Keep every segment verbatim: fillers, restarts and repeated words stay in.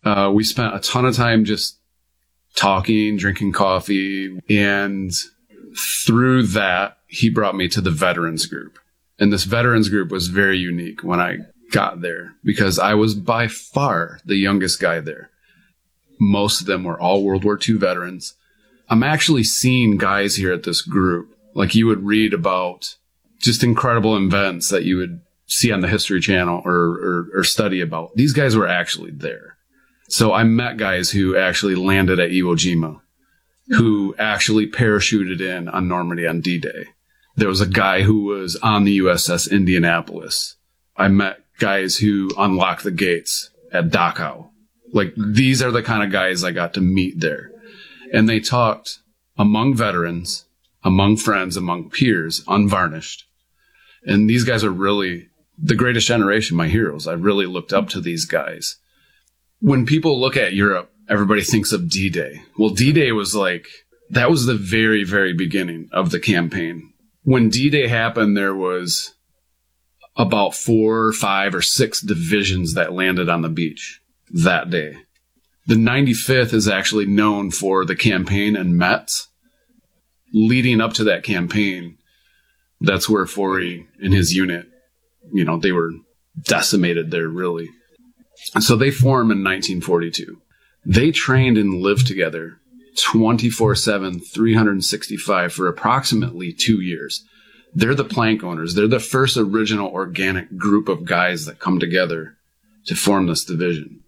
Uh, we spent a ton of time just talking, drinking coffee. And through that, he brought me to the veterans group. And this veterans group was very unique when I got there because I was by far the youngest guy there. Most of them were all World War Two veterans. I'm actually seeing guys here at this group, like you would read about just incredible events that you would see on the History Channel or, or, or study about. These guys were actually there. So I met guys who actually landed at Iwo Jima, who actually parachuted in on Normandy on D-Day. There was a guy who was on the U S S Indianapolis. I met guys who unlocked the gates at Dachau. Like, these are the kind of guys I got to meet there. And they talked among veterans, among friends, among peers, unvarnished. And these guys are really the greatest generation, my heroes. I really looked up to these guys. When people look at Europe, everybody thinks of D-Day. Well, D-Day was like, that was the very, very beginning of the campaign. When D-Day happened, there was about four, five, or six divisions that landed on the beach that day. The ninety-fifth is actually known for the campaign in Metz. Leading up to that campaign, that's where Forey and his unit, you know, they were decimated there, really. And so they formed in nineteen forty-two. They trained and lived together twenty-four seven, three hundred sixty-five for approximately two years. They're the plank owners. They're the first original organic group of guys that come together to form this division.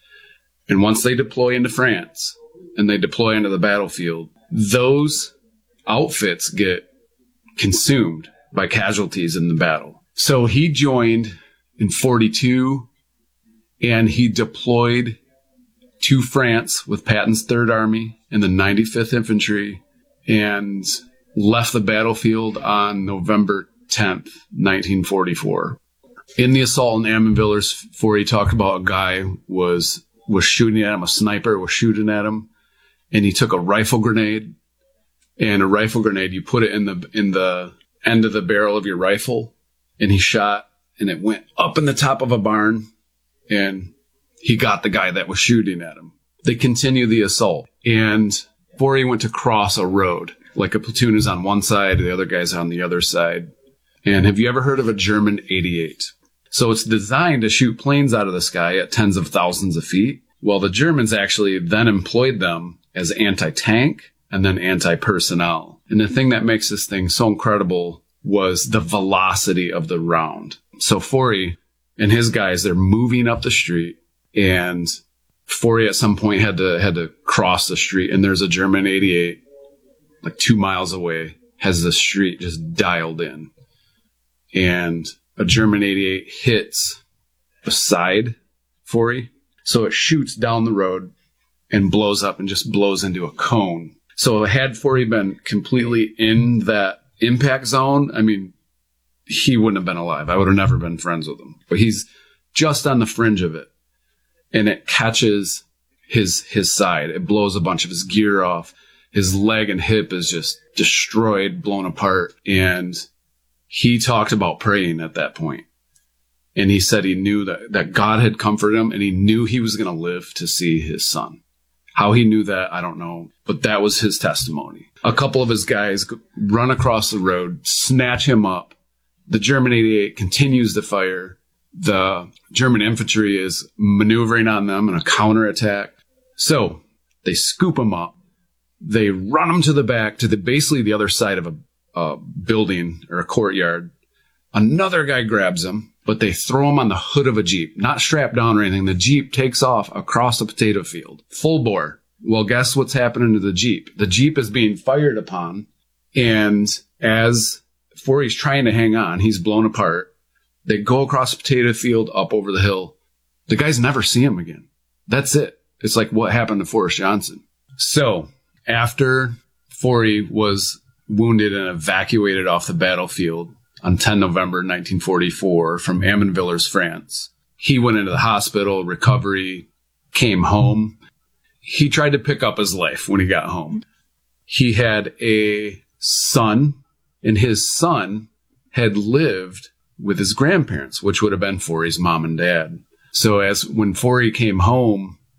And once they deploy into France and they deploy into the battlefield, those outfits get consumed by casualties in the battle. So he joined in forty-two and he deployed to France with Patton's Third Army and the ninety-fifth Infantry and left the battlefield on November tenth, nineteen forty-four. In the assault in Amiens-Villers, Forey talked about a guy was was shooting at him, a sniper was shooting at him, and he took a rifle grenade. And a rifle grenade, you put it in the in the end of the barrel of your rifle, and he shot, and it went up in the top of a barn, and he got the guy that was shooting at him. They continue the assault, and Forey went to cross a road, like a platoon is on one side, the other guy's on the other side. And have you ever heard of a German eighty-eight? So it's designed to shoot planes out of the sky at tens of thousands of feet. Well, the Germans actually then employed them as anti-tank and then anti-personnel. And the thing that makes this thing so incredible was the velocity of the round. So Forey and his guys, they're moving up the street, and Forey at some point had to had to cross the street, and there's a German eighty-eight like two miles away, has the street just dialed in. And a German eighty-eight hits beside Forey. So it shoots down the road and blows up and just blows into a cone. So had Forey been completely in that impact zone, I mean, he wouldn't have been alive. I would have never been friends with him. But he's just on the fringe of it. And it catches his his side. It blows a bunch of his gear off. His leg and hip is just destroyed, blown apart. And he talked about praying at that point. And he said he knew that, that God had comforted him, and he knew he was going to live to see his son. How he knew that, I don't know. But that was his testimony. A couple of his guys run across the road, snatch him up. The German eighty-eight continues to fire. The German infantry is maneuvering on them in a counterattack. So they scoop him up. They run him to the back, to the basically the other side of a, a building or a courtyard. Another guy grabs him, but they throw him on the hood of a Jeep, not strapped down or anything. The Jeep takes off across the potato field, full bore. Well, guess what's happening to the Jeep? The Jeep is being fired upon, and as Forey's trying to hang on, he's blown apart. They go across the potato field, up over the hill. The guys never see him again. That's it. It's like what happened to Forrest Johnson. So after Forey was wounded and evacuated off the battlefield on the tenth of November, nineteen forty-four from Amiens-Villers, France, he went into the hospital, recovery, came home. He tried to pick up his life when he got home. He had a son, and his son had lived with his grandparents, which would have been Forey's mom and dad. So as when Forey came home,